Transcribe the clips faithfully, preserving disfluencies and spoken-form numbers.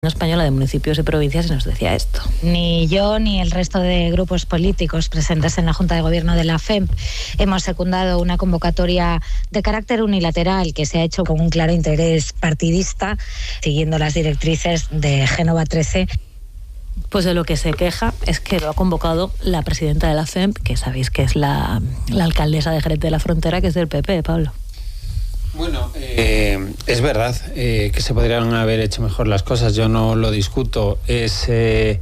Española de Municipios y Provincias y nos decía esto. Ni yo ni el resto de grupos políticos presentes en la Junta de Gobierno de la F E M hemos secundado una convocatoria de carácter unilateral que se ha hecho con un claro interés partidista, siguiendo las directrices de Génova trece. Pues de lo que se queja es que lo ha convocado la presidenta de la F E M, que sabéis que es la, la alcaldesa de Jerez de la Frontera, que es del P P, Pablo. Bueno, eh, es verdad eh, que se podrían haber hecho mejor las cosas, yo no lo discuto. Es eh,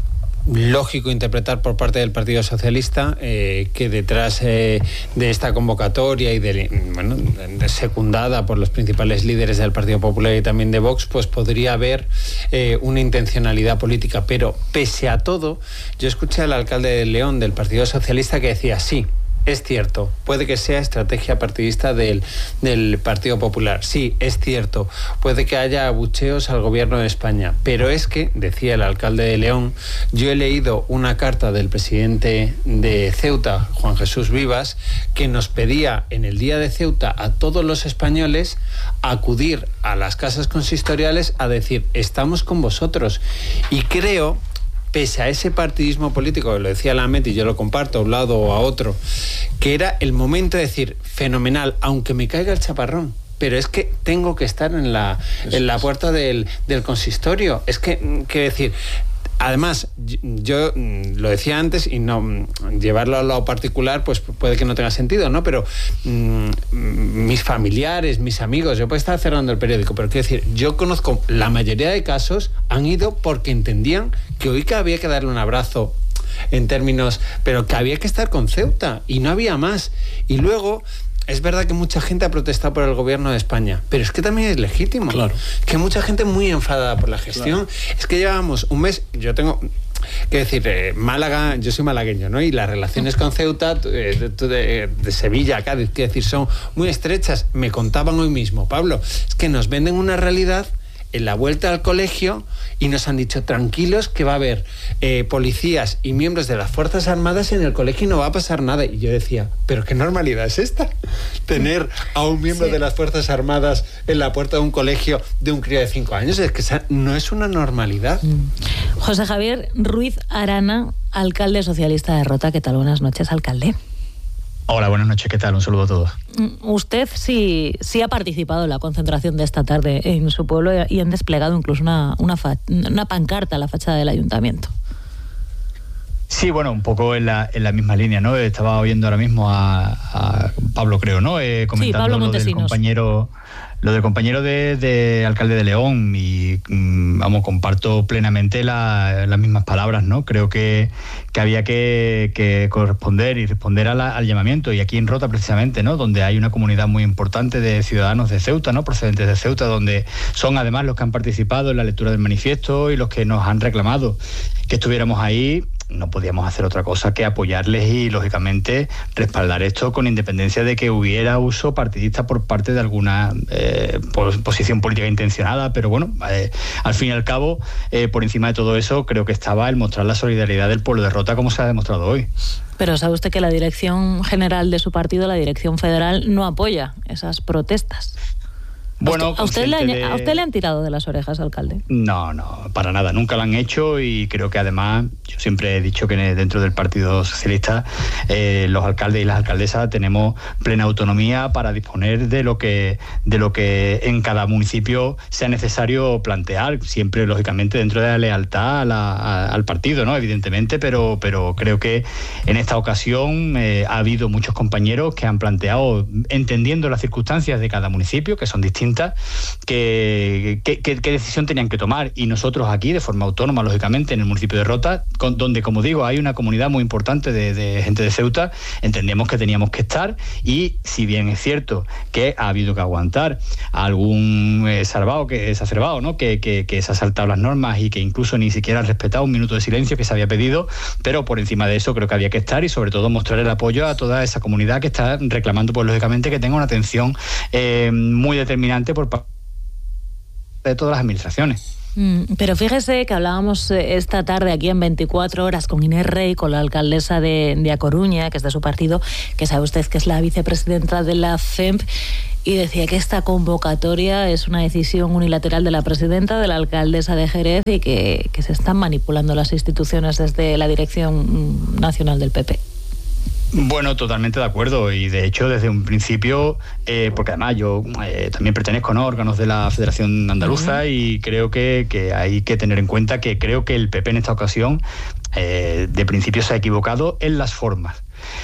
lógico interpretar por parte del Partido Socialista eh, que detrás eh, de esta convocatoria y de, bueno, de secundada por los principales líderes del Partido Popular y también de Vox, pues podría haber eh, una intencionalidad política. Pero pese a todo, yo escuché al alcalde de León del Partido Socialista que decía sí. Es cierto, puede que sea estrategia partidista del, del Partido Popular. Sí, es cierto, puede que haya abucheos al gobierno de España. Pero es que, decía el alcalde de León, yo he leído una carta del presidente de Ceuta, Juan Jesús Vivas, que nos pedía en el día de Ceuta a todos los españoles acudir a las casas consistoriales a decir, estamos con vosotros. Y creo, pese a ese partidismo político, que lo decía Lamet y yo lo comparto a un lado o a otro, que era el momento de decir, fenomenal, aunque me caiga el chaparrón, pero es que tengo que estar en la, en la puerta del, del consistorio. Es que, quiero decir, además, yo lo decía antes y no llevarlo a lo particular, pues puede que no tenga sentido, ¿no? Pero mmm, mis familiares, mis amigos, yo puedo estar cerrando el periódico, pero quiero decir, yo conozco la mayoría de casos han ido porque entendían que hoy que había que darle un abrazo en términos, pero que había que estar con Ceuta y no había más. Y luego es verdad que mucha gente ha protestado por el gobierno de España, pero es que también es legítimo. Claro. Que mucha gente muy enfadada por la gestión. Claro. Es que llevamos un mes, yo tengo que decir, eh, Málaga, yo soy malagueño, ¿no? Y las relaciones con Ceuta, eh, de, de, de Sevilla, Cádiz, quiero decir, son muy estrechas. Me contaban hoy mismo, Pablo, es que nos venden una realidad en la vuelta al colegio y nos han dicho tranquilos que va a haber eh, policías y miembros de las Fuerzas Armadas en el colegio y no va a pasar nada. Y yo decía, ¿pero qué normalidad es esta? Tener a un miembro sí. de las Fuerzas Armadas en la puerta de un colegio de un crío de cinco años, es que esa no es una normalidad. José Javier Ruiz Arana, alcalde socialista de Rota. ¿Qué tal? Buenas noches, alcalde. Hola, buenas noches, ¿qué tal? Un saludo a todos. Usted sí, sí ha participado en la concentración de esta tarde en su pueblo y han desplegado incluso una, una, fa, una pancarta a la fachada del ayuntamiento. Sí, bueno, un poco en la, en la misma línea, ¿no? Estaba oyendo ahora mismo a, a Pablo, creo, ¿no? Eh, comentando sí, Pablo lo del compañero, lo del compañero de, de alcalde de León y, vamos, comparto plenamente la, las mismas palabras, ¿no? Creo que, que había que, que corresponder y responder a la, al llamamiento. Y aquí en Rota, precisamente, ¿no? Donde hay una comunidad muy importante de ciudadanos de Ceuta, ¿no? Procedentes de Ceuta, donde son además los que han participado en la lectura del manifiesto y los que nos han reclamado que estuviéramos ahí. No podíamos hacer otra cosa que apoyarles y, lógicamente, respaldar esto con independencia de que hubiera uso partidista por parte de alguna eh, posición política intencionada. Pero bueno, eh, al fin y al cabo, eh, por encima de todo eso, creo que estaba el mostrar la solidaridad del pueblo de Rota, como se ha demostrado hoy. Pero sabe usted que la dirección general de su partido, la dirección federal, no apoya esas protestas. Bueno, ¿A usted, le, de... ¿A usted le han tirado de las orejas, alcalde? No, no, para nada. Nunca lo han hecho y creo que además, yo siempre he dicho que dentro del Partido Socialista eh, los alcaldes y las alcaldesas tenemos plena autonomía para disponer de lo que de lo que en cada municipio sea necesario plantear, siempre lógicamente dentro de la lealtad a la, a, al partido, ¿no? Evidentemente, pero, pero creo que en esta ocasión eh, ha habido muchos compañeros que han planteado, entendiendo las circunstancias de cada municipio, que son distintas, Que, que, que, qué decisión tenían que tomar. Y nosotros aquí, de forma autónoma, lógicamente, en el municipio de Rota, con, donde, como digo, hay una comunidad muy importante de, de gente de Ceuta, entendemos que teníamos que estar. Y si bien es cierto que ha habido que aguantar a algún eh, salvado, que es acerbado, ¿no? que, que, que se ha saltado las normas y que incluso ni siquiera ha respetado un minuto de silencio que se había pedido, pero por encima de eso creo que había que estar y sobre todo mostrar el apoyo a toda esa comunidad que está reclamando, pues lógicamente, que tenga una atención eh, muy determinante por parte de todas las administraciones. Mm, pero fíjese que hablábamos esta tarde aquí en veinticuatro horas con Inés Rey, con la alcaldesa de, de A Coruña, que es de su partido, que sabe usted que es la vicepresidenta de la F E M, y decía que esta convocatoria es una decisión unilateral de la presidenta, de la alcaldesa de Jerez, y que, que se están manipulando las instituciones desde la dirección nacional del P P. Bueno, totalmente de acuerdo, y de hecho desde un principio, eh, porque además yo eh, también pertenezco, ¿no?, a órganos de la Federación Andaluza, uh-huh. y creo que, que hay que tener en cuenta que creo que el P P en esta ocasión eh, de principio se ha equivocado en las formas.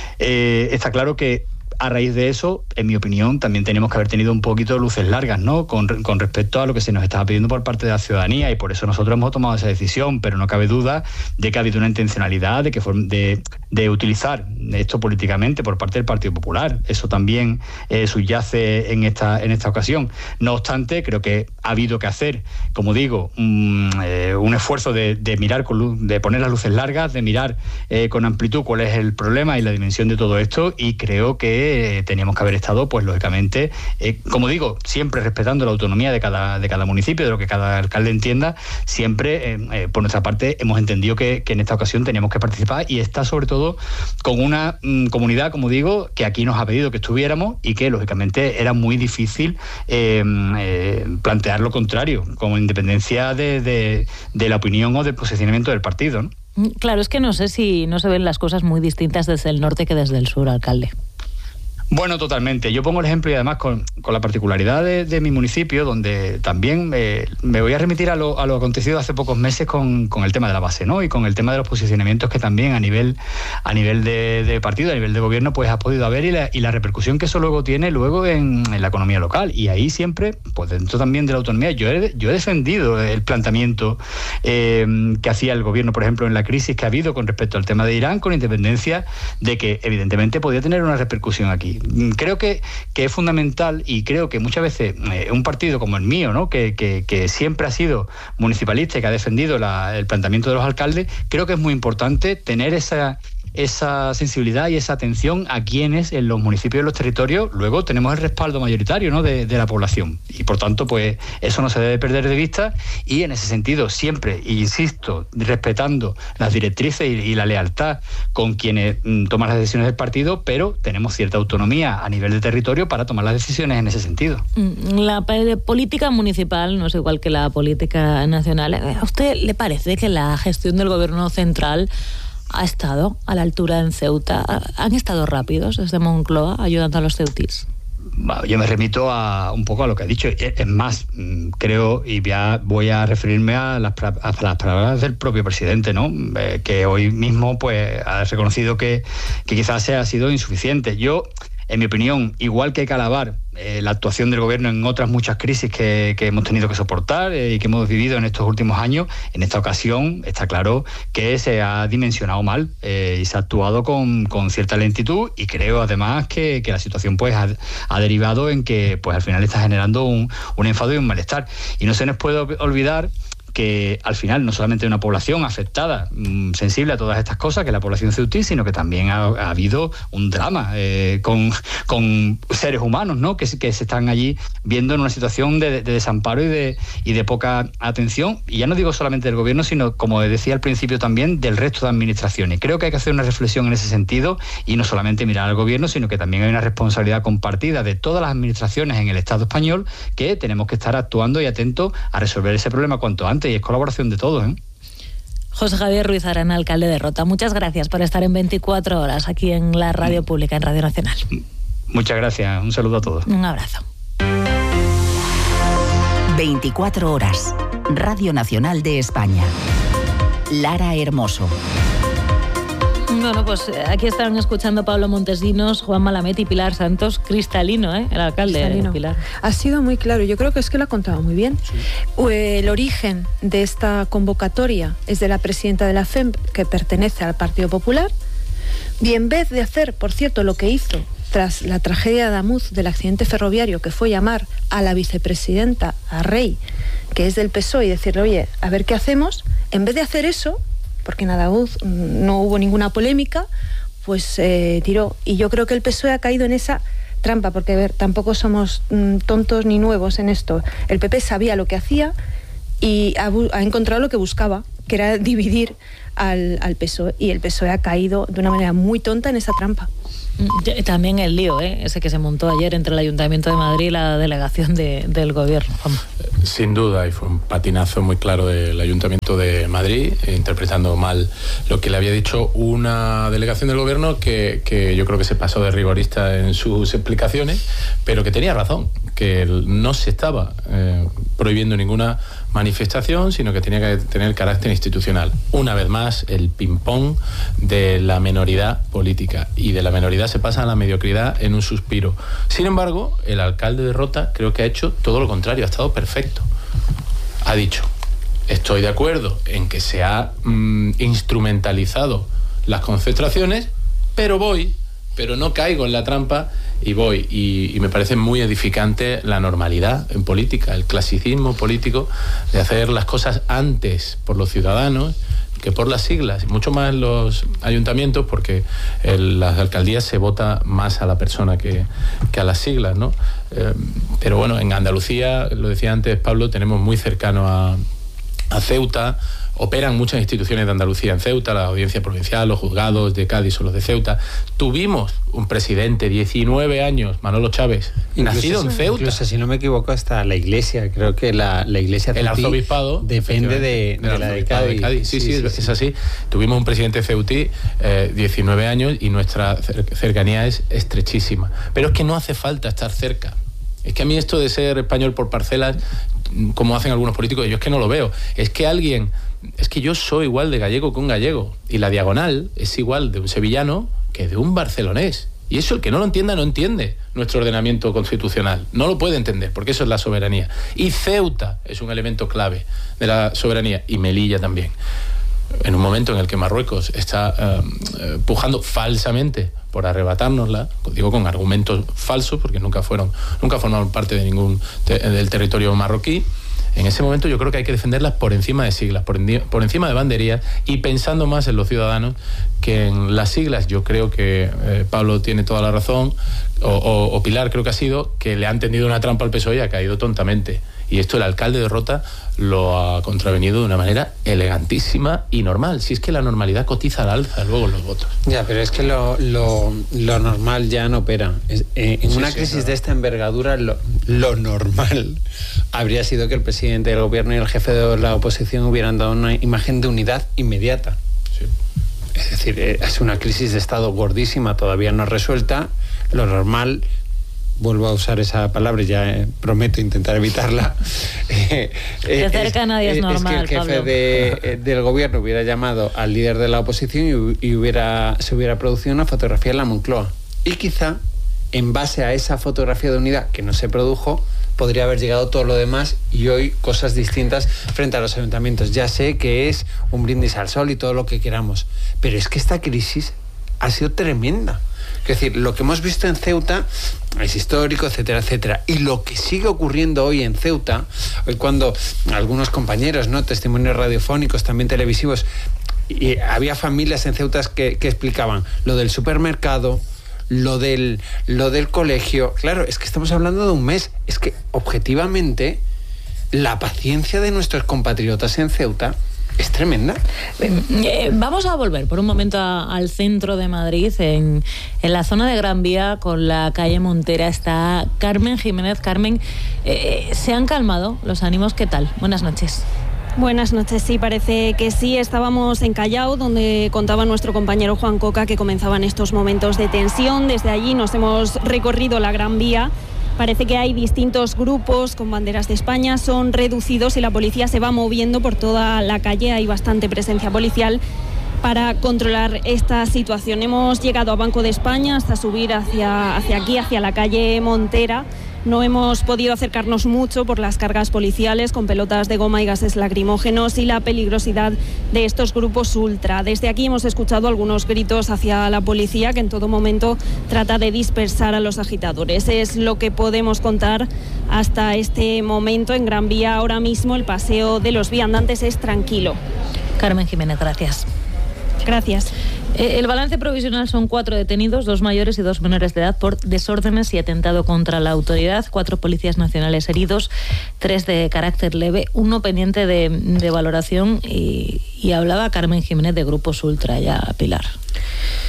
Eh, está claro que a raíz de eso, en mi opinión, también tenemos que haber tenido un poquito de luces largas, ¿no?, con, con respecto a lo que se nos estaba pidiendo por parte de la ciudadanía, y por eso nosotros hemos tomado esa decisión, pero no cabe duda de que ha habido una intencionalidad de, que, de, de utilizar esto políticamente por parte del Partido Popular. Eso también eh, subyace en esta, en esta ocasión. No obstante, creo que ha habido que hacer, como digo, un, eh, un esfuerzo de, de mirar, con luz, de poner las luces largas, de mirar eh, con amplitud cuál es el problema y la dimensión de todo esto, y creo que Eh, teníamos que haber estado, pues lógicamente, eh, como digo, siempre respetando la autonomía de cada, de cada municipio, de lo que cada alcalde entienda. Siempre, eh, eh, por nuestra parte, hemos entendido que, que en esta ocasión teníamos que participar, y está sobre todo con una mm, comunidad, como digo, que aquí nos ha pedido que estuviéramos, y que lógicamente era muy difícil eh, eh, plantear lo contrario, como independencia de, de, de la opinión o del posicionamiento del partido, ¿no? Claro, es que no sé si no se ven las cosas muy distintas desde el norte que desde el sur, alcalde. Bueno, totalmente. Yo pongo el ejemplo, y además con, con la particularidad de, de mi municipio, donde también eh, me voy a remitir a lo, a lo acontecido hace pocos meses con, con el tema de la base, ¿no?, y con el tema de los posicionamientos que también a nivel a nivel de, de partido, a nivel de gobierno, pues ha podido haber, y la, y la repercusión que eso luego tiene luego en, en la economía local. Y ahí siempre, pues dentro también de la autonomía, yo he, yo he defendido el planteamiento eh, que hacía el gobierno, por ejemplo, en la crisis que ha habido con respecto al tema de Irán, con independencia de que evidentemente podía tener una repercusión aquí. Creo que, que es fundamental, y creo que muchas veces eh, un partido como el mío, ¿no?, que, que, que siempre ha sido municipalista y que ha defendido la, el planteamiento de los alcaldes, creo que es muy importante tener esa esa sensibilidad y esa atención a quienes en los municipios y los territorios luego tenemos el respaldo mayoritario, ¿no?, de, de la población, y por tanto pues eso no se debe perder de vista, y en ese sentido siempre, insisto, respetando las directrices y, y la lealtad con quienes mm, toman las decisiones del partido, pero tenemos cierta autonomía a nivel de territorio para tomar las decisiones en ese sentido. La política municipal no es igual que la política nacional. ¿A usted le parece que la gestión del gobierno central ha estado a la altura en Ceuta? ¿Han estado rápidos desde Moncloa ayudando a los ceutís? Yo me remito a un poco a lo que ha dicho. Es más, creo, y ya voy a referirme a las, a las palabras del propio presidente, ¿no?, eh, que hoy mismo pues ha reconocido que, que quizás ha sido insuficiente. Yo, en mi opinión, igual que hay que alabar eh, la actuación del gobierno en otras muchas crisis que, que hemos tenido que soportar eh, y que hemos vivido en estos últimos años, en esta ocasión está claro que se ha dimensionado mal eh, y se ha actuado con, con cierta lentitud, y creo además que, que la situación pues ha, ha derivado en que pues al final está generando un, un enfado y un malestar. Y no se nos puede olvidar que al final no solamente hay una población afectada, mmm, sensible a todas estas cosas, que es la población ceutí, sino que también ha, ha habido un drama eh, con, con seres humanos, ¿no?, que, que se están allí viendo en una situación de, de desamparo y de, y de poca atención, y ya no digo solamente del gobierno, sino, como decía al principio también, del resto de administraciones. Creo que hay que hacer una reflexión en ese sentido, y no solamente mirar al gobierno, sino que también hay una responsabilidad compartida de todas las administraciones en el Estado español, que tenemos que estar actuando y atentos a resolver ese problema cuanto antes, y es colaboración de todos, ¿eh? José Javier Ruiz Arana, alcalde de Rota, muchas gracias por estar en veinticuatro horas aquí en la radio pública, en Radio Nacional. Muchas gracias, un saludo a todos. Un abrazo. veinticuatro horas, Radio Nacional de España. Lara Hermoso. Bueno, pues aquí están escuchando Pablo Montesinos, Juan Malamet y Pilar Santos. Cristalino, ¿eh?, el alcalde. Cristalino. Pilar. Ha sido muy claro. Yo creo que es que lo ha contado muy bien. Sí. El origen de esta convocatoria es de la presidenta de la F E M, que pertenece al Partido Popular. Y en vez de hacer, por cierto, lo que hizo tras la tragedia de Adamuz, del accidente ferroviario, que fue llamar a la vicepresidenta, a Rey, que es del P S O E, y decirle, oye, a ver qué hacemos, en vez de hacer eso, porque en Adamuz no hubo ninguna polémica, pues eh, tiró. Y yo creo que el P S O E ha caído en esa trampa, porque a ver, tampoco somos mm, tontos ni nuevos en esto. El P P sabía lo que hacía y ha, ha encontrado lo que buscaba, que era dividir al, al P S O E, y el P S O E ha caído de una manera muy tonta en esa trampa. También el lío, ¿eh? ese que se montó ayer entre el Ayuntamiento de Madrid y la delegación de, del Gobierno. Vamos. Sin duda, y fue un patinazo muy claro del Ayuntamiento de Madrid, interpretando mal lo que le había dicho una delegación del Gobierno que, que yo creo que se pasó de rigorista en sus explicaciones, pero que tenía razón, que no se estaba eh, prohibiendo ninguna manifestación, sino que tenía que tener carácter institucional. Una vez más, el ping-pong de la menoridad política, y de la menoridad se pasa a la mediocridad en un suspiro. Sin embargo, el alcalde de Rota creo que ha hecho todo lo contrario, ha estado perfecto. Ha dicho, estoy de acuerdo en que se ha mmm, instrumentalizado las concentraciones, pero voy, pero no caigo en la trampa y voy. Y, y me parece muy edificante la normalidad en política, el clasicismo político de hacer las cosas antes por los ciudadanos que por las siglas, mucho más en los ayuntamientos, porque en las alcaldías se vota más a la persona que, que a las siglas, ¿no? Eh, pero bueno, en Andalucía, lo decía antes Pablo, tenemos muy cercano a, a Ceuta. Operan muchas instituciones de Andalucía en Ceuta, la Audiencia Provincial, los juzgados de Cádiz o los de Ceuta. Tuvimos un presidente, diecinueve años, Manolo Chávez, incluso, nacido en Ceuta. Incluso, si no me equivoco, hasta la iglesia, creo que la, la iglesia el arzobispado depende de, de la de Cádiz. de Cádiz. Sí, sí, sí, sí, es así. Tuvimos un presidente ceutí, eh, diecinueve años, y nuestra cercanía es estrechísima. Pero es que no hace falta estar cerca. Es que a mí esto de ser español por parcelas, como hacen algunos políticos, yo es que no lo veo. Es que alguien... Es que yo soy igual de gallego que un gallego, y la diagonal es igual de un sevillano que de un barcelonés. Y eso, el que no lo entienda, no entiende nuestro ordenamiento constitucional. No lo puede entender, porque eso es la soberanía. Y Ceuta es un elemento clave de la soberanía, y Melilla también. En un momento en el que Marruecos está uh, pujando falsamente por arrebatárnosla, digo con argumentos falsos, porque nunca fueron, nunca formaron parte de ningún te- del territorio marroquí. En ese momento yo creo que hay que defenderlas por encima de siglas, por, en, por encima de banderías, y pensando más en los ciudadanos que en las siglas. Yo creo que eh, Pablo tiene toda la razón, o, o, o Pilar creo que ha sido, que le han tendido una trampa al P S O E y ha caído tontamente. Y esto el alcalde de Rota lo ha contravenido de una manera elegantísima y normal. Si es que la normalidad cotiza al alza luego en los votos. Ya, pero es que lo, lo, lo normal ya no opera. Es, eh, en sí, una sí, crisis claro. de esta envergadura, lo, lo normal habría sido que el presidente del gobierno y el jefe de la oposición hubieran dado una imagen de unidad inmediata. Sí. Es decir, es una crisis de Estado gordísima, todavía no resuelta. Lo normal... Vuelvo a usar esa palabra, ya eh, prometo intentar evitarla. Eh, de eh, cerca es, nadie es normal, es que el jefe Pablo. de, eh, del gobierno hubiera llamado al líder de la oposición y, y hubiera, se hubiera producido una fotografía en la Moncloa. Y quizá, en base a esa fotografía de unidad que no se produjo, podría haber llegado todo lo demás, y hoy cosas distintas frente a los ayuntamientos. Ya sé que es un brindis al sol y todo lo que queramos, pero es que esta crisis ha sido tremenda. Es decir, lo que hemos visto en Ceuta es histórico, etcétera, etcétera. Y lo que sigue ocurriendo hoy en Ceuta, hoy cuando algunos compañeros, ¿no?, testimonios radiofónicos, también televisivos, y había familias en Ceuta que, que explicaban lo del supermercado, lo del, lo del colegio. Claro, es que estamos hablando de un mes. Es que, objetivamente, la paciencia de nuestros compatriotas en Ceuta es tremenda. Eh, vamos a volver por un momento a, al centro de Madrid, en, en la zona de Gran Vía, con la calle Montera. Está Carmen Jiménez. Carmen, eh, ¿se han calmado los ánimos? ¿Qué tal? Buenas noches. Buenas noches, sí, parece que sí. Estábamos en Callao, donde contaba nuestro compañero Juan Coca que comenzaban estos momentos de tensión. Desde allí nos hemos recorrido la Gran Vía. Parece que hay distintos grupos con banderas de España, son reducidos y la policía se va moviendo por toda la calle. Hay bastante presencia policial para controlar esta situación. Hemos llegado a Banco de España hasta subir hacia, hacia aquí, hacia la calle Montera. No hemos podido acercarnos mucho por las cargas policiales con pelotas de goma y gases lacrimógenos y la peligrosidad de estos grupos ultra. Desde aquí hemos escuchado algunos gritos hacia la policía, que en todo momento trata de dispersar a los agitadores. Es lo que podemos contar hasta este momento. En Gran Vía ahora mismo el paseo de los viandantes es tranquilo. Carmen Jiménez, gracias. Gracias. El balance provisional son cuatro detenidos, dos mayores y dos menores de edad, por desórdenes y atentado contra la autoridad, cuatro policías nacionales heridos, tres de carácter leve, uno pendiente de, de valoración, y, y hablaba Carmen Jiménez de grupos ultra, ya, Pilar.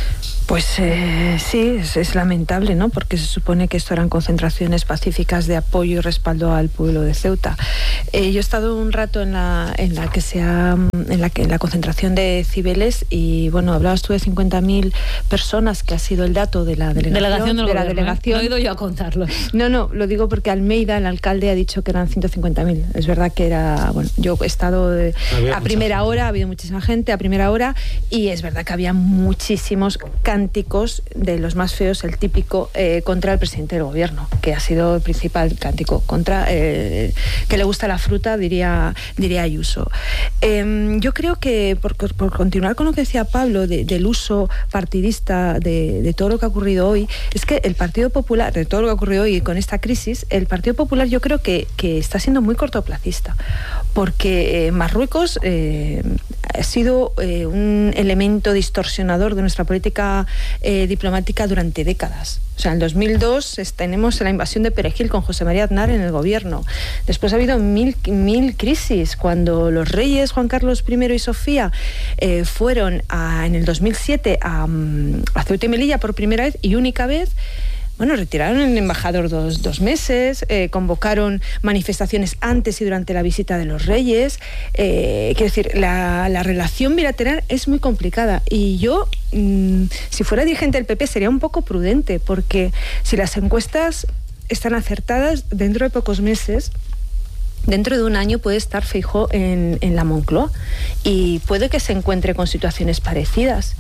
Pues eh, sí, es, es lamentable, ¿no? Porque se supone que esto eran concentraciones pacíficas de apoyo y respaldo al pueblo de Ceuta. Eh, yo he estado un rato en la en la que se ha, en la que en la concentración de Cibeles y bueno, hablabas tú de cincuenta mil personas, que ha sido el dato de la delegación, delegación del de la gobierno, delegación. ¿eh? No he ido yo a contarlo. No, no, lo digo porque Almeida, el alcalde, ha dicho que eran ciento cincuenta mil. Es verdad que era, bueno, yo he estado de, a primera hora, ha habido muchísima gente a primera hora y es verdad que había muchísimos cánticos, de los más feos, el típico eh, contra el presidente del gobierno, que ha sido el principal cántico contra, eh, que le gusta la fruta, diría, diría Ayuso. Eh, yo creo que, por, por continuar con lo que decía Pablo, de, del uso partidista de, de todo lo que ha ocurrido hoy, es que el Partido Popular, de todo lo que ha ocurrido hoy con esta crisis, el Partido Popular yo creo que, que está siendo muy cortoplacista, porque eh, Marruecos eh, ha sido eh, un elemento distorsionador de nuestra política eh, diplomática durante décadas. O sea, en dos mil dos tenemos la invasión de Perejil con José María Aznar en el gobierno. Después ha habido mil, mil crisis. Cuando los reyes Juan Carlos primero y Sofía eh, fueron a, en el dos mil siete a, a Ceuta y Melilla por primera vez y única vez, bueno, retiraron el embajador dos, dos meses, eh, convocaron manifestaciones antes y durante la visita de los reyes. Eh, quiero decir, la, la relación bilateral es muy complicada y yo, mmm, si fuera dirigente del P P, sería un poco prudente, porque si las encuestas están acertadas, dentro de pocos meses, dentro de un año puede estar Feijóo en, en la Moncloa y puede que se encuentre con situaciones parecidas.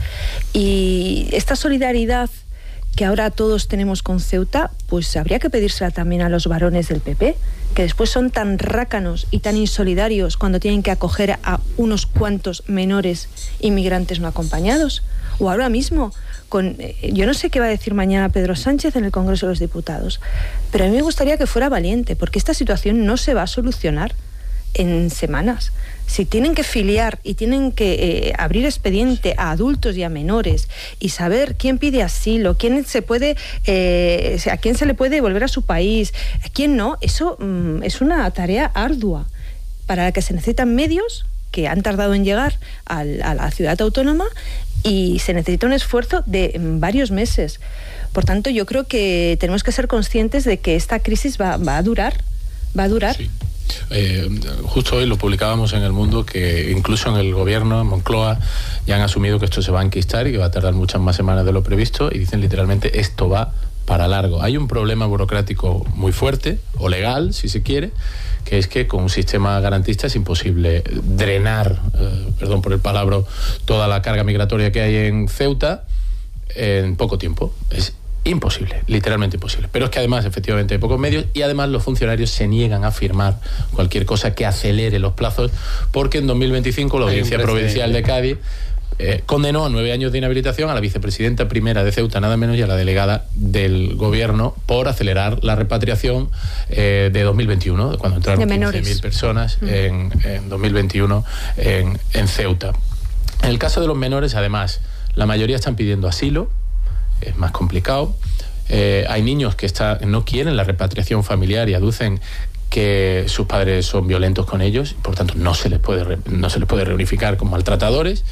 Y esta solidaridad que ahora todos tenemos con Ceuta, pues habría que pedírsela también a los varones del P P, que después son tan rácanos y tan insolidarios cuando tienen que acoger a unos cuantos menores inmigrantes no acompañados. O ahora mismo, con, eh, yo no sé qué va a decir mañana Pedro Sánchez en el Congreso de los Diputados, pero a mí me gustaría que fuera valiente, porque esta situación no se va a solucionar en semanas. Si tienen que filiar y tienen que eh, abrir expediente a adultos y a menores y saber quién pide asilo, quién se puede, eh, a quién se le puede devolver a su país, a quién no, eso mm, es una tarea ardua para la que se necesitan medios que han tardado en llegar al, a la ciudad autónoma y se necesita un esfuerzo de mm, varios meses. Por tanto, yo creo que tenemos que ser conscientes de que esta crisis va, va a durar, va a durar. Sí. Eh, justo hoy lo publicábamos en El Mundo, que incluso en el gobierno, en Moncloa, ya han asumido que esto se va a enquistar y que va a tardar muchas más semanas de lo previsto, y dicen literalmente esto va para largo. Hay un problema burocrático muy fuerte, o legal si se quiere, que es que con un sistema garantista es imposible drenar, eh, perdón por el palabra, toda la carga migratoria que hay en Ceuta en poco tiempo. Es imposible, literalmente imposible. Pero es que además, efectivamente, hay pocos medios y además los funcionarios se niegan a firmar cualquier cosa que acelere los plazos, porque en dos mil veinticinco la Audiencia Provincial de Cádiz eh, condenó a nueve años de inhabilitación a la vicepresidenta primera de Ceuta, nada menos, y a la delegada del gobierno por acelerar la repatriación eh, de dos mil veintiuno, cuando entraron quince mil personas mm. en, en dos mil veintiuno en, en Ceuta. En el caso de los menores, además, la mayoría están pidiendo asilo. Es más complicado. Eh, hay niños que está, no quieren la repatriación familiar y aducen que sus padres son violentos con ellos, y por tanto no se les puede, no se les puede reunificar con maltratadores.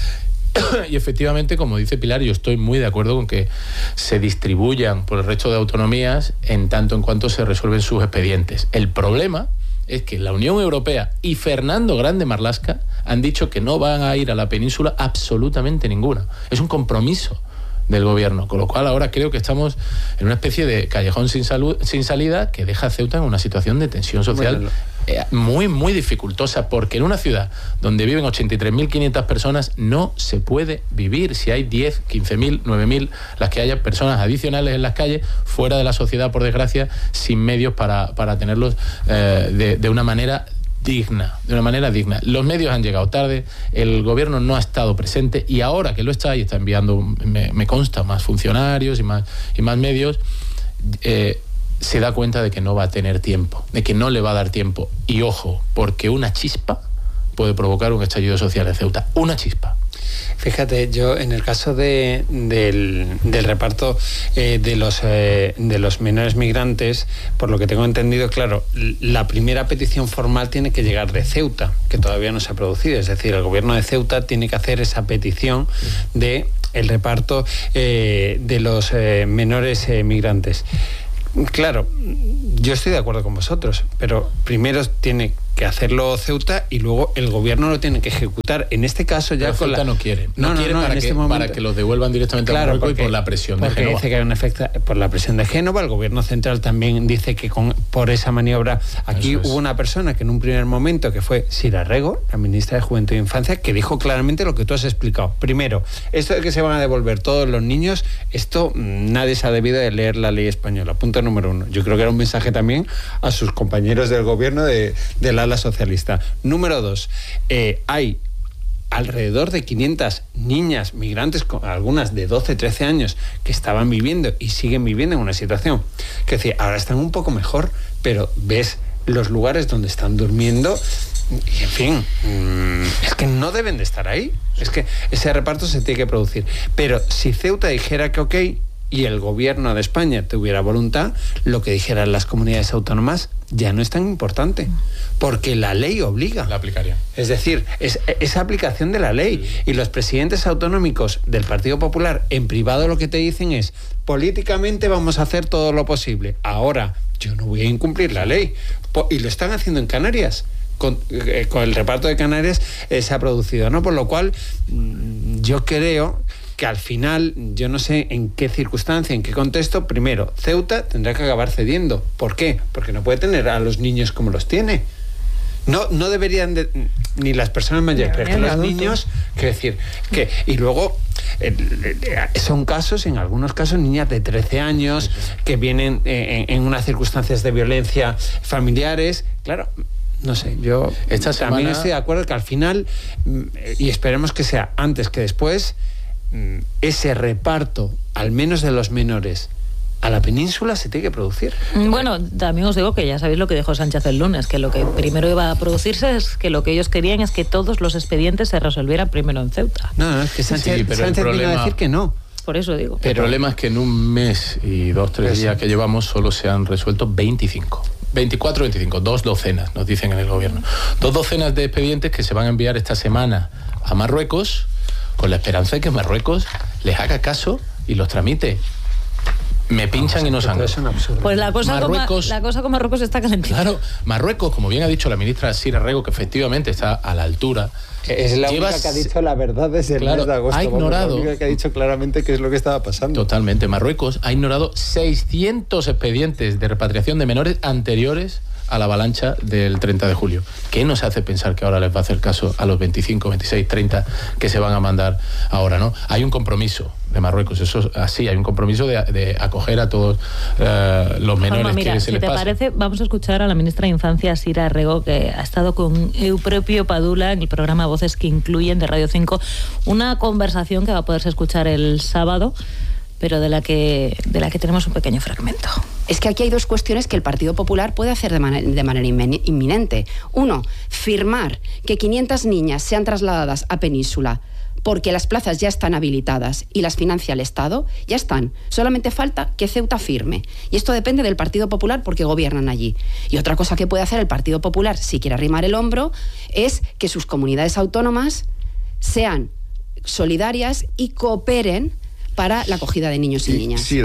Y efectivamente, como dice Pilar, yo estoy muy de acuerdo con que se distribuyan por el resto de autonomías en tanto en cuanto se resuelven sus expedientes. El problema es que la Unión Europea y Fernando Grande Marlaska han dicho que no van a ir a la península absolutamente ninguna. Es un compromiso del gobierno, con lo cual ahora creo que estamos en una especie de callejón sin, salud, sin salida que deja a Ceuta en una situación de tensión social bueno, eh, muy, muy dificultosa, porque en una ciudad donde viven ochenta y tres mil quinientas personas no se puede vivir si hay diez, quince mil, nueve mil, las que haya personas adicionales en las calles, fuera de la sociedad, por desgracia, sin medios para, para tenerlos eh, de, de una manera digna, de una manera digna. Los medios han llegado tarde, el gobierno no ha estado presente, y ahora que lo está y está enviando, me, me consta, más funcionarios y más, y más medios, eh, se da cuenta de que no va a tener tiempo, de que no le va a dar tiempo. Y ojo, porque una chispa puede provocar un estallido social en Ceuta. Una chispa. Fíjate, yo en el caso de, del, del reparto eh, de, los, eh, de los menores migrantes, por lo que tengo entendido, claro, la primera petición formal tiene que llegar de Ceuta, que todavía no se ha producido. Es decir, el gobierno de Ceuta tiene que hacer esa petición de el reparto eh, de los eh, menores eh, migrantes. Claro, yo estoy de acuerdo con vosotros, pero primero tiene que hacerlo Ceuta y luego el gobierno lo tiene que ejecutar. En este caso ya pero con Ceuta la... no quiere, no, no quiere no, no, para, que, este momento... para que los devuelvan directamente claro, a Marruecos y por la presión de Génova. Dice que hay un efecto por la presión de Génova. El gobierno central también dice que con, por esa maniobra aquí hubo una persona que en un primer momento, que fue Sira Rego, la ministra de Juventud e Infancia, que dijo claramente lo que tú has explicado. Primero, esto de que se van a devolver todos los niños, esto nadie se ha debido de leer la ley española. Punto número uno. Yo creo que era un mensaje también a sus compañeros del gobierno de, de la ala socialista. Número dos, eh, hay alrededor de quinientas niñas migrantes, algunas de doce, trece años, que estaban viviendo y siguen viviendo en una situación que decir, ahora están un poco mejor, pero ves los lugares donde están durmiendo y en fin, mmm, es que no deben de estar ahí. Es que ese reparto se tiene que producir. Pero si Ceuta dijera que ok, y el gobierno de España tuviera voluntad, lo que dijeran las comunidades autónomas ya no es tan importante, porque la ley obliga. La aplicaría. Es decir, es esa aplicación de la ley. Y los presidentes autonómicos del Partido Popular, en privado lo que te dicen es, políticamente vamos a hacer todo lo posible. Ahora, yo no voy a incumplir la ley. Y lo están haciendo en Canarias. Con, eh, con el reparto de Canarias eh, se ha producido, ¿no? Por lo cual, mmm, yo creo... que al final, yo no sé en qué circunstancia, en qué contexto, primero, Ceuta tendrá que acabar cediendo. ¿Por qué? Porque no puede tener a los niños como los tiene. No, no deberían de, ni las personas mayores, pero los niños, quiero decir, que, y luego eh, son casos, en algunos casos, niñas de trece años que vienen eh, en, en unas circunstancias de violencia familiares, claro. No sé, yo Esta también semana... estoy de acuerdo que al final, y esperemos que sea antes que después, ese reparto, al menos de los menores, a la península se tiene que producir. Bueno, también os digo que ya sabéis lo que dijo Sánchez el lunes, que lo que primero iba a producirse es que lo que ellos querían es que todos los expedientes se resolvieran primero en Ceuta. No, no, es que Sánchez, sí, pero Sánchez problema... vino a decir que no. Por eso digo. El problema es que en un mes y dos, tres días que llevamos solo se han resuelto veinticinco. veinticuatro, veinticinco, dos docenas, nos dicen en el gobierno. Dos docenas de expedientes que se van a enviar esta semana a Marruecos, con la esperanza de que Marruecos les haga caso y los tramite. Me pinchan y no sangran. Pues la cosa, Marruecos, con, la cosa con Marruecos está calentita. Claro, Marruecos, como bien ha dicho la ministra Sira Rego, que efectivamente está a la altura. Es la única que ha dicho la verdad desde el claro, mes de agosto. Ha ignorado. Vamos, la única que ha dicho claramente qué es lo que estaba pasando. Totalmente. Marruecos ha ignorado seiscientos expedientes de repatriación de menores anteriores a la avalancha del treinta de julio. ¿Qué nos hace pensar que ahora les va a hacer caso a los veinticinco, veintiséis, treinta que se van a mandar ahora, ¿no? Hay un compromiso de Marruecos, eso así, hay un compromiso de, de acoger a todos uh, los menores. Juanma, mira, que se si les te pasa. parece, vamos a escuchar a la ministra de Infancia, Sira Rego, que ha estado con Eupropio Padula en el programa Voces que Incluyen de Radio cinco, una conversación que va a poderse escuchar el sábado, pero de la que de la que tenemos un pequeño fragmento. Es que aquí hay dos cuestiones que el Partido Popular puede hacer de, man- de manera inminente. Uno, firmar que quinientas niñas sean trasladadas a Península porque las plazas ya están habilitadas y las financia el Estado, ya están. Solamente falta que Ceuta firme. Y esto depende del Partido Popular porque gobiernan allí. Y otra cosa que puede hacer el Partido Popular, si quiere arrimar el hombro, es que sus comunidades autónomas sean solidarias y cooperen para la acogida de niños y niñas. Sí.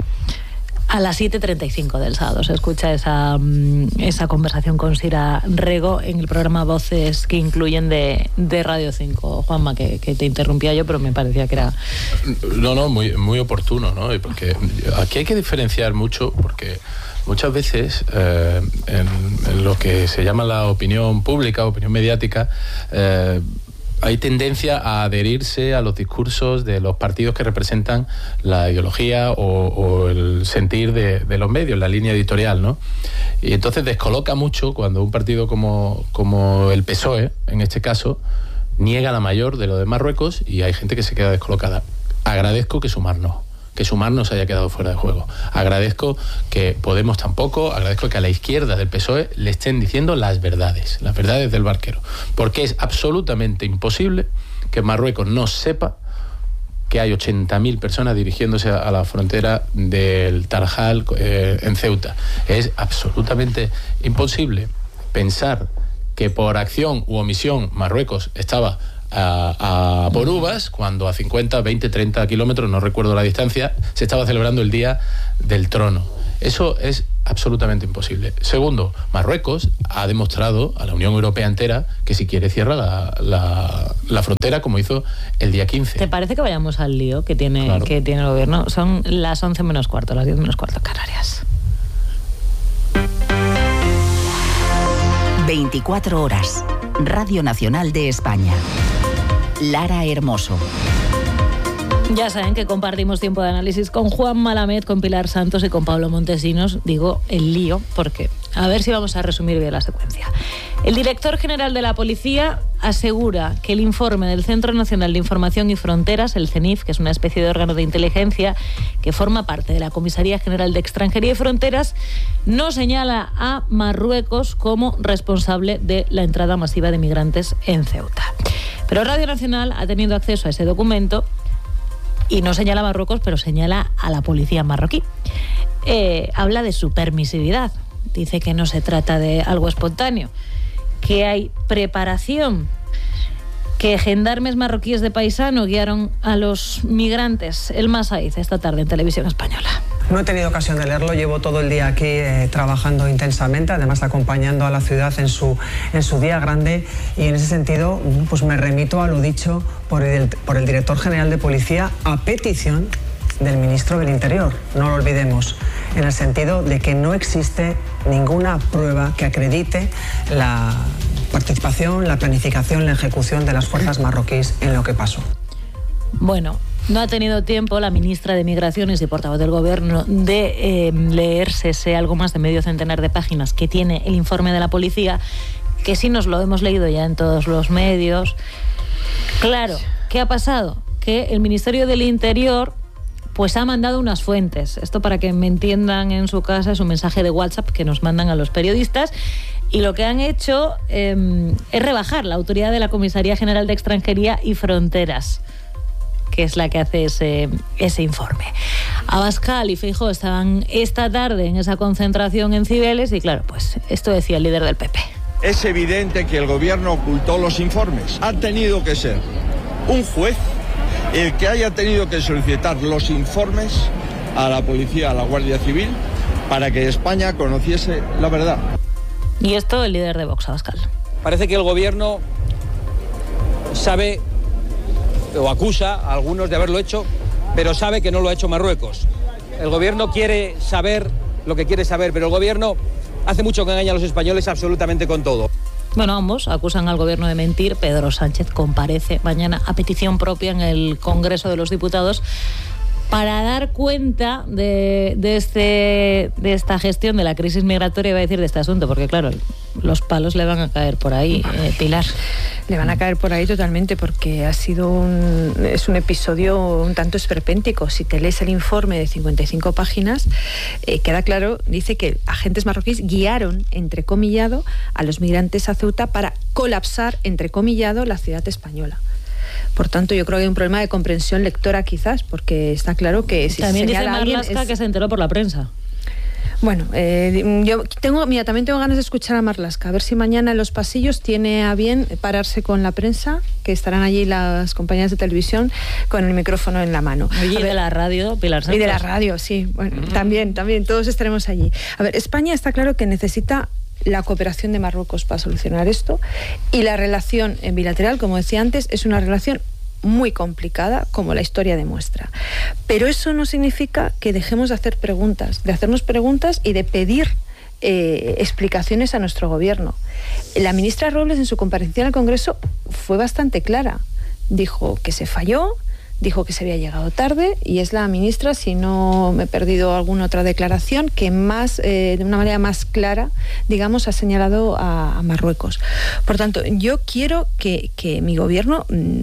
A las siete treinta y cinco del sábado se escucha esa, esa conversación con Sira Rego en el programa Voces que Incluyen de, de Radio cinco. Juanma, que, que te interrumpía yo, pero me parecía que era... No, no, muy, muy oportuno, ¿no? Y porque aquí hay que diferenciar mucho, porque muchas veces eh, en, en lo que se llama la opinión pública, opinión mediática, eh, hay tendencia a adherirse a los discursos de los partidos que representan la ideología o, o el sentir de, de los medios, la línea editorial, ¿no? Y entonces descoloca mucho cuando un partido como, como el P S O E, en este caso, niega la mayor de lo de Marruecos y hay gente que se queda descolocada. Agradezco que Sumar no. que Sumar no se haya quedado fuera de juego. Agradezco que Podemos tampoco, agradezco que a la izquierda del P S O E le estén diciendo las verdades, las verdades del barquero, porque es absolutamente imposible que Marruecos no sepa que hay ochenta mil personas dirigiéndose a la frontera del Tarjal eh, en Ceuta. Es absolutamente imposible pensar que por acción u omisión Marruecos estaba a, a por uvas, cuando a cincuenta, veinte, treinta kilómetros, no recuerdo la distancia, se estaba celebrando el Día del Trono. Eso es absolutamente imposible. Segundo, Marruecos ha demostrado a la Unión Europea entera que si quiere cierra la, la, la frontera, como hizo el día quince. ¿Te parece que vayamos al lío que tiene, claro. que tiene el gobierno? Son las once menos cuarto, las diez menos cuarto, Canarias. veinticuatro horas. Radio Nacional de España. Lara Hermoso. Ya saben que compartimos tiempo de análisis con Juan Malamed, con Pilar Santos y con Pablo Montesinos. Digo el lío porque a ver si vamos a resumir bien la secuencia. El director general de la Policía asegura que el informe del Centro Nacional de Información y Fronteras, el CENIF, que es una especie de órgano de inteligencia que forma parte de la Comisaría General de Extranjería y Fronteras, no señala a Marruecos como responsable de la entrada masiva de migrantes en Ceuta. Pero Radio Nacional ha tenido acceso a ese documento y no señala a Marruecos, pero señala a la policía marroquí. Eh, habla de su permisividad. Dice que no se trata de algo espontáneo, que hay preparación, que gendarmes marroquíes de paisano guiaron a los migrantes. El Masaiz, esta tarde en Televisión Española. No he tenido ocasión de leerlo, llevo todo el día aquí eh, trabajando intensamente, además acompañando a la ciudad en su, en su día grande, y en ese sentido pues me remito a lo dicho por el, por el director general de Policía a petición del ministro del Interior, no lo olvidemos, en el sentido de que no existe ninguna prueba que acredite la participación, la planificación, la ejecución de las fuerzas marroquíes en lo que pasó. Bueno, no ha tenido tiempo la ministra de Migraciones y portavoz del Gobierno de eh, leerse ese algo más de medio centenar de páginas que tiene el informe de la policía, que sí nos lo hemos leído ya en todos los medios. Claro, ¿qué ha pasado? Que el Ministerio del Interior pues ha mandado unas fuentes. Esto, para que me entiendan en su casa, es un mensaje de WhatsApp que nos mandan a los periodistas. Y lo que han hecho eh, es rebajar la autoridad de la Comisaría General de Extranjería y Fronteras, que es la que hace ese, ese informe. Abascal y Feijóo estaban esta tarde en esa concentración en Cibeles y claro, pues esto decía el líder del P P. Es evidente que el gobierno ocultó los informes. Ha tenido que ser un juez el que haya tenido que solicitar los informes a la policía, a la Guardia Civil, para que España conociese la verdad. Y esto el líder de Vox, Abascal. Parece que el gobierno sabe o acusa a algunos de haberlo hecho, pero sabe que no lo ha hecho Marruecos. El gobierno quiere saber lo que quiere saber, pero el gobierno hace mucho que engaña a los españoles absolutamente con todo. Bueno, ambos acusan al gobierno de mentir. Pedro Sánchez comparece mañana a petición propia en el Congreso de los Diputados para dar cuenta de, de, este, de esta gestión de la crisis migratoria, iba a decir de este asunto, porque claro, los palos le van a caer por ahí, eh, Pilar. Le van a caer por ahí totalmente, porque ha sido un, es un episodio un tanto esperpéntico. Si te lees el informe de cincuenta y cinco páginas, eh, queda claro, dice que agentes marroquíes guiaron, entrecomillado, a los migrantes a Ceuta para colapsar, entrecomillado, la ciudad española. Por tanto, yo creo que hay un problema de comprensión lectora quizás, porque está claro que si también se dice Marlaska es... que se enteró por la prensa. Bueno, eh, yo tengo, mira, también tengo ganas de escuchar a Marlaska, a ver si mañana en los pasillos tiene a bien pararse con la prensa, que estarán allí las compañías de televisión con el micrófono en la mano. Y de la radio, Pilar Santos. Y de la radio, sí, bueno, uh-huh. también, también, todos estaremos allí. A ver, España está claro que necesita la cooperación de Marruecos para solucionar esto, y la relación en bilateral, como decía antes, es una relación muy complicada, como la historia demuestra. Pero eso no significa que dejemos de hacer preguntas, de hacernos preguntas y de pedir eh, explicaciones a nuestro gobierno. La ministra Robles, en su comparecencia en el Congreso, fue bastante clara. Dijo que se falló, dijo que se había llegado tarde, y es la ministra, si no me he perdido alguna otra declaración, que más, eh, de una manera más clara, digamos, ha señalado a, a Marruecos. Por tanto, yo quiero que, que mi gobierno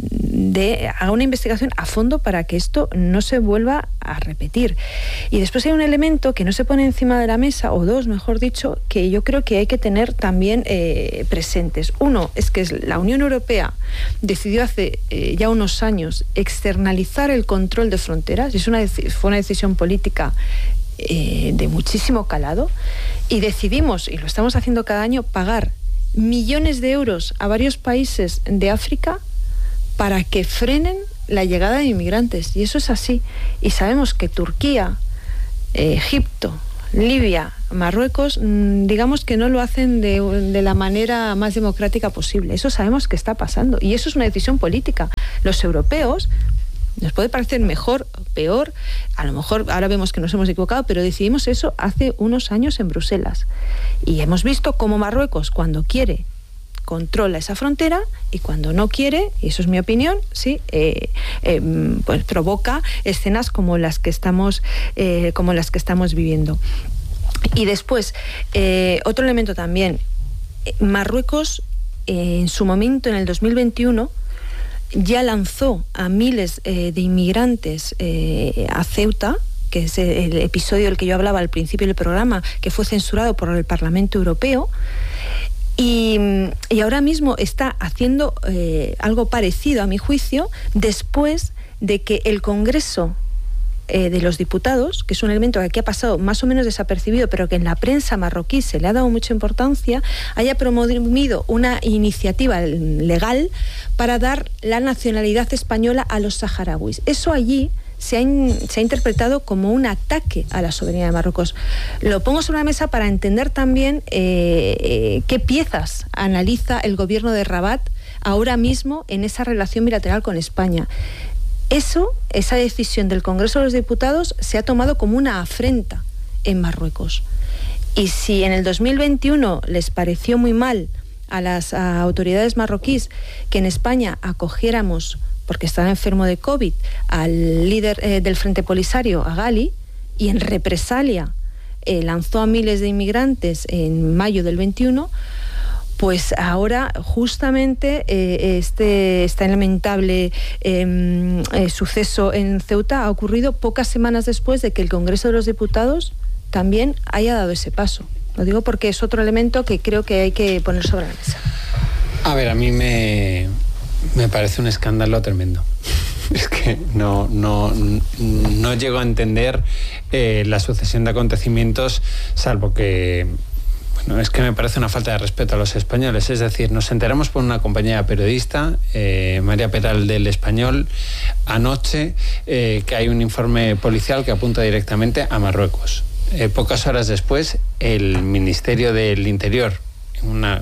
de, haga una investigación a fondo para que esto no se vuelva a repetir. Y después hay un elemento que no se pone encima de la mesa, o dos, mejor dicho, que yo creo que hay que tener también eh, presentes. Uno es que la Unión Europea decidió hace eh, ya unos años externalizar el control de fronteras, y es una, fue una decisión política eh, de muchísimo calado, y decidimos, y lo estamos haciendo cada año, pagar millones de euros a varios países de África para que frenen la llegada de inmigrantes. Y eso es así. Y sabemos que Turquía, eh, Egipto, Libia, Marruecos, digamos que no lo hacen de, de la manera más democrática posible. Eso sabemos que está pasando. Y eso es una decisión política. Los europeos, nos puede parecer mejor o peor, a lo mejor ahora vemos que nos hemos equivocado, pero decidimos eso hace unos años en Bruselas. Y hemos visto cómo Marruecos, cuando quiere, controla esa frontera, y cuando no quiere, y eso es mi opinión, sí, eh, eh, pues provoca escenas como las que estamos, eh, como las que estamos viviendo. Y después, eh, otro elemento también, Marruecos eh, en su momento, en el dos mil veintiuno, ya lanzó a miles eh, de inmigrantes eh, a Ceuta, que es el episodio del que yo hablaba al principio del programa, que fue censurado por el Parlamento Europeo. Y, y ahora mismo está haciendo eh, algo parecido, a mi juicio, después de que el Congreso eh, de los Diputados, que es un elemento que aquí ha pasado más o menos desapercibido, pero que en la prensa marroquí se le ha dado mucha importancia, haya promovido una iniciativa legal para dar la nacionalidad española a los saharauis. Eso allí Se ha, in, se ha interpretado como un ataque a la soberanía de Marruecos. Lo pongo sobre la mesa para entender también eh, eh, qué piezas analiza el gobierno de Rabat ahora mismo en esa relación bilateral con España. Eso, esa decisión del Congreso de los Diputados se ha tomado como una afrenta en Marruecos. Y si en el dos mil veintiuno les pareció muy mal a las a autoridades marroquíes que en España acogiéramos, porque estaba enfermo de COVID, al líder eh, del Frente Polisario, a Gali, y en represalia eh, lanzó a miles de inmigrantes en mayo del veintiuno, pues ahora justamente eh, este, este lamentable eh, eh, suceso en Ceuta ha ocurrido pocas semanas después de que el Congreso de los Diputados también haya dado ese paso. Lo digo porque es otro elemento que creo que hay que poner sobre la mesa. A ver, a mí me... Me parece un escándalo tremendo. Es que no, no, no llego a entender eh, la sucesión de acontecimientos, salvo que, bueno, es que me parece una falta de respeto a los españoles. Es decir, nos enteramos por una compañera periodista, eh, María Peral del Español, anoche, eh, que hay un informe policial que apunta directamente a Marruecos. Eh, pocas horas después, el Ministerio del Interior, en una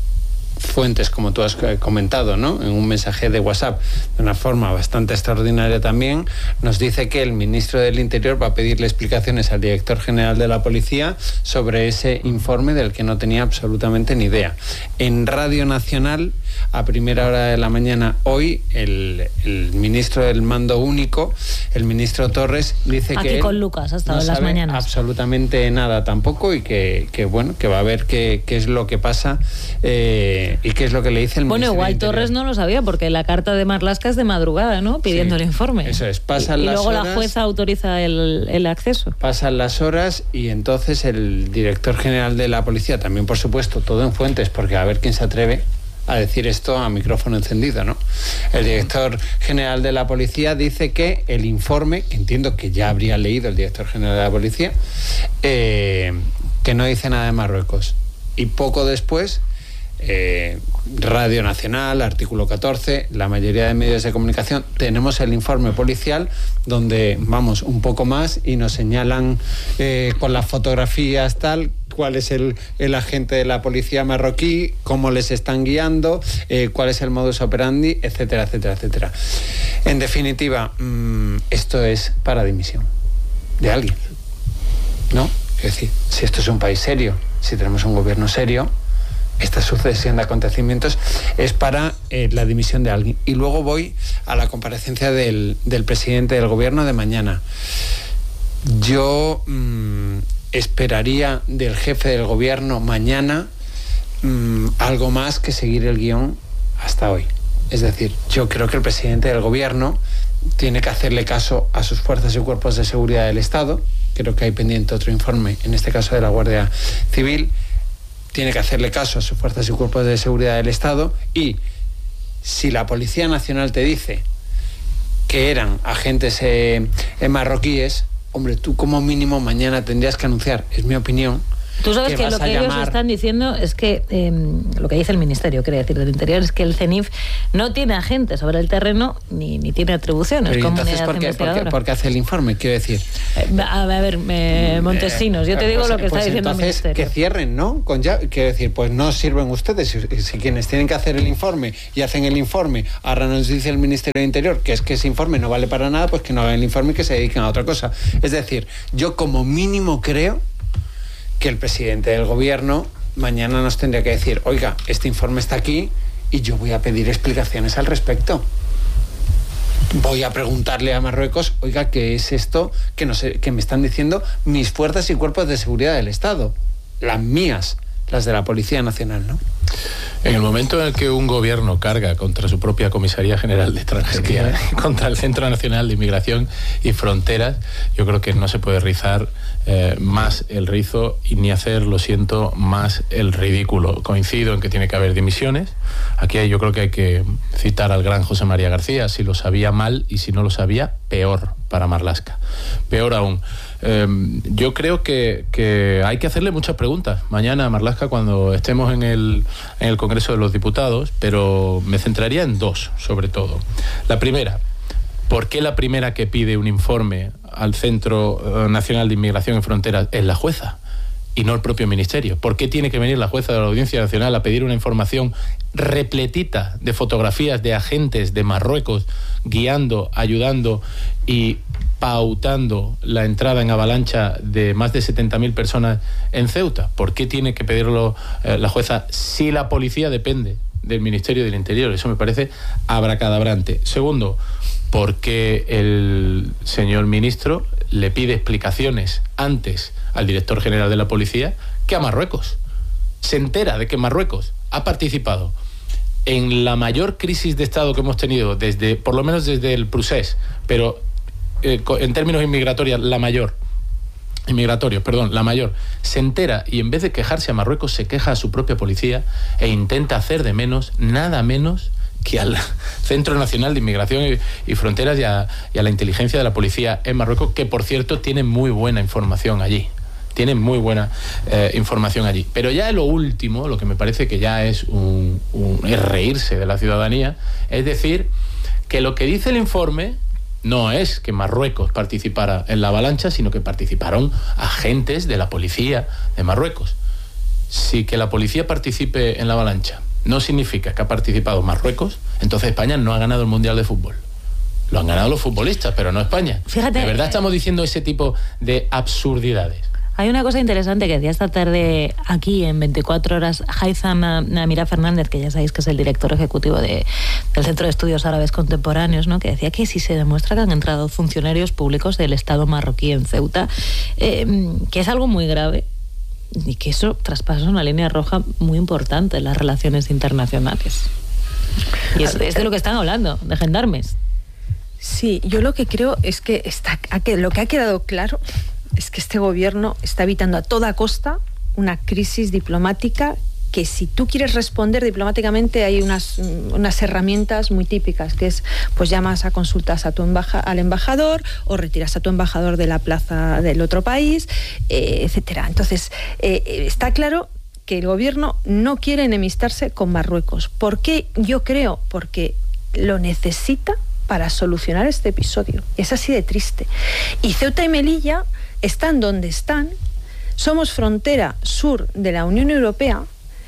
fuentes, como tú has comentado, ¿no?, en un mensaje de WhatsApp, de una forma bastante extraordinaria también, nos dice que el ministro del Interior va a pedirle explicaciones al director general de la policía sobre ese informe del que no tenía absolutamente ni idea. En Radio Nacional, a primera hora de la mañana hoy, el, el ministro del Mando Único, el ministro Torres, dice Aquí que con Lucas ha estado no en las sabe mañanas absolutamente nada tampoco, y que, que bueno, que va a ver qué, qué es lo que pasa eh, y qué es lo que le dice el Bueno, ministro igual del Interior. Torres no lo sabía, porque la carta de Marlaska es de madrugada, ¿no?, pidiendo Sí, el informe. Eso es, pasan y, y las luego horas, la jueza autoriza el, el acceso. Pasan las horas y entonces el director general de la policía, también por supuesto, todo en fuentes, porque a ver quién se atreve a decir esto a micrófono encendido, ¿no? El director general de la policía dice que el informe, que entiendo que ya habría leído el director general de la policía, eh, que no dice nada de Marruecos. Y poco después, eh, Radio Nacional, artículo catorce, la mayoría de medios de comunicación, tenemos el informe policial donde vamos un poco más y nos señalan eh, con las fotografías tal cuál es el, el agente de la policía marroquí, cómo les están guiando, eh, cuál es el modus operandi, etcétera, etcétera, etcétera. En definitiva, mmm, esto es para dimisión de alguien, ¿no? Es decir, si esto es un país serio, si tenemos un gobierno serio, esta sucesión de acontecimientos es para eh, la dimisión de alguien. Y luego voy a la comparecencia del, del presidente del gobierno de mañana. Yo mmm, esperaría del jefe del gobierno mañana mmm, algo más que seguir el guión hasta hoy. Es decir, yo creo que el presidente del gobierno tiene que hacerle caso a sus fuerzas y cuerpos de seguridad del Estado. Creo que hay pendiente otro informe, en este caso de la Guardia Civil. Tiene que hacerle caso a sus fuerzas y cuerpos de seguridad del Estado, y si la Policía Nacional te dice que eran agentes eh, marroquíes, hombre, tú como mínimo mañana tendrías que anunciar, es mi opinión, Tú sabes que, que lo que ellos llamar... están diciendo es que, eh, lo que dice el Ministerio, quiere decir, del Interior, es que el CENIF no tiene agentes sobre el terreno ni, ni tiene atribuciones. Pero entonces, ¿por qué, ¿por, qué, ¿por qué hace el informe? Quiero decir... Eh, a ver, eh, Montesinos, yo te digo pues, lo que pues está diciendo el Ministerio. Que cierren, ¿no? Con ya, quiero decir, pues no sirven ustedes. Si, si quienes tienen que hacer el informe y hacen el informe, ahora nos dice el Ministerio de Interior que es que ese informe no vale para nada, pues que no hagan el informe y que se dediquen a otra cosa. Es decir, yo como mínimo creo que el presidente del gobierno mañana nos tendría que decir, oiga, este informe está aquí y yo voy a pedir explicaciones al respecto. Voy a preguntarle a Marruecos, oiga, ¿qué es esto que, no sé, que me están diciendo mis fuerzas y cuerpos de seguridad del Estado? Las mías, las de la Policía Nacional, ¿no? En el momento en el que un gobierno carga contra su propia Comisaría General de Extranjería, es que... contra el Centro Nacional de Inmigración y Fronteras, yo creo que no se puede rizar eh, más el rizo y ni hacer, lo siento, más el ridículo. Coincido en que tiene que haber dimisiones. Aquí hay, yo creo que hay que citar al gran José María García. Si lo sabía mal y si no lo sabía, peor para Marlaska. Peor aún. Eh, yo creo que, que hay que hacerle muchas preguntas mañana a Marlaska cuando estemos en el, en el Congreso de los Diputados, pero me centraría en dos, sobre todo. La primera, ¿por qué la primera que pide un informe al Centro Nacional de Inmigración y Fronteras es la jueza y no el propio Ministerio? ¿Por qué tiene que venir la jueza de la Audiencia Nacional a pedir una información repletita de fotografías de agentes de Marruecos guiando, ayudando y pautando la entrada en avalancha de más de setenta mil personas en Ceuta? ¿Por qué tiene que pedirlo eh, la jueza si la policía depende del Ministerio del Interior? Eso me parece abracadabrante. Segundo, ¿por qué el señor ministro le pide explicaciones antes al director general de la policía que a Marruecos? Se entera de que Marruecos ha participado en la mayor crisis de Estado que hemos tenido desde, por lo menos desde el procés, pero eh, en términos inmigratorios, la mayor, inmigratorios, perdón, la mayor, se entera y en vez de quejarse a Marruecos, se queja a su propia policía e intenta hacer de menos, nada menos que al Centro Nacional de Inmigración y, y Fronteras y a, y a la inteligencia de la policía en Marruecos, que por cierto tiene muy buena información allí. Tienen muy buena eh, información allí. Pero ya lo último, lo que me parece que ya es un, un es reírse de la ciudadanía, es decir, que lo que dice el informe no es que Marruecos participara en la avalancha, sino que participaron agentes de la policía de Marruecos. Si que la policía participe en la avalancha no significa que ha participado Marruecos, entonces España no ha ganado el Mundial de Fútbol. Lo han ganado los futbolistas, pero no España. Fíjate, ¿de verdad estamos diciendo ese tipo de absurdidades? Hay una cosa interesante que decía esta tarde aquí en veinticuatro horas Haitham Namira Fernández, que ya sabéis que es el director ejecutivo de, del Centro de Estudios Árabes Contemporáneos, ¿no? Que decía que si se demuestra que han entrado funcionarios públicos del Estado marroquí en Ceuta, eh, que es algo muy grave y que eso traspasa una línea roja muy importante en las relaciones internacionales. Y es, es de lo que están hablando, de gendarmes. Sí, yo lo que creo es que, está, que lo que ha quedado claro es que este gobierno está evitando a toda costa una crisis diplomática que, si tú quieres responder diplomáticamente, hay unas, unas herramientas muy típicas, que es, pues llamas a consultas a tu embaja, al embajador, o retiras a tu embajador de la plaza del otro país, eh, etcétera. Entonces, eh, está claro que el gobierno no quiere enemistarse con Marruecos. ¿Por qué? Yo creo porque lo necesita para solucionar este episodio. Es así de triste. Y Ceuta y Melilla están donde están, somos frontera sur de la Unión Europea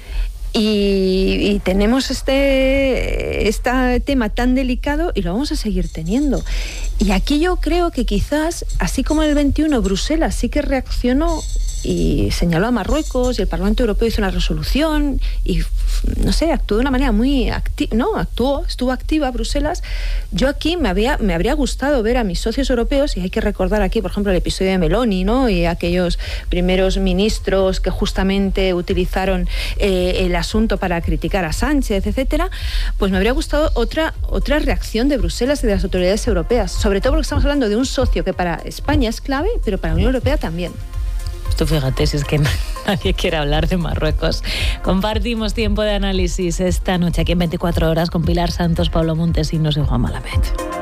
y, y tenemos este, este tema tan delicado y lo vamos a seguir teniendo. Y aquí yo creo que quizás, así como en el veintiuno Bruselas sí que reaccionó y señaló a Marruecos y el Parlamento Europeo hizo una resolución y, no sé, actuó de una manera muy activa, no, actuó, estuvo activa Bruselas. Yo aquí me había, me habría gustado ver a mis socios europeos, y hay que recordar aquí, por ejemplo, el episodio de Meloni, ¿no? Y aquellos primeros ministros que justamente utilizaron eh, el asunto para criticar a Sánchez, etcétera. Pues me habría gustado otra, otra reacción de Bruselas y de las autoridades europeas, sobre todo porque estamos hablando de un socio que para España es clave, pero para la Unión Europea también. Tú fíjate, si es que nadie quiere hablar de Marruecos. Compartimos tiempo de análisis esta noche aquí en veinticuatro horas con Pilar Santos, Pablo Montesinos y Juan Malamed.